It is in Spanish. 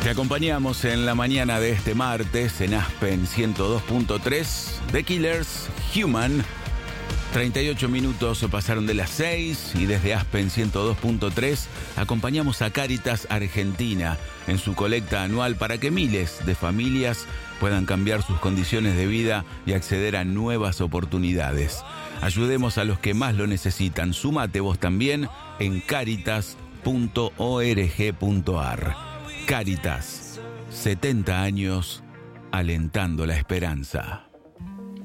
Te acompañamos en la mañana de este martes en Aspen 102.3, The Killers, Human. 38 minutos pasaron de las 6 y desde Aspen 102.3 acompañamos a Cáritas Argentina en su colecta anual para que miles de familias puedan cambiar sus condiciones de vida y acceder a nuevas oportunidades. Ayudemos a los que más lo necesitan. Súmate vos también en caritas.org.ar. Cáritas, 70 años alentando la esperanza.